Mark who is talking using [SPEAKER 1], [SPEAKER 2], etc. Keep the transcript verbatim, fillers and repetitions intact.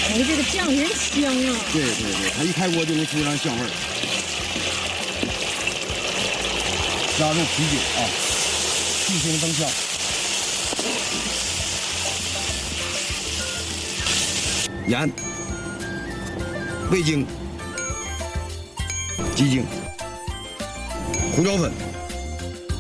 [SPEAKER 1] 哎，这个酱真香啊！
[SPEAKER 2] 对对对，它一开锅就能出上香味儿。加入啤酒啊，去腥增香。盐、味精、鸡精、胡椒粉。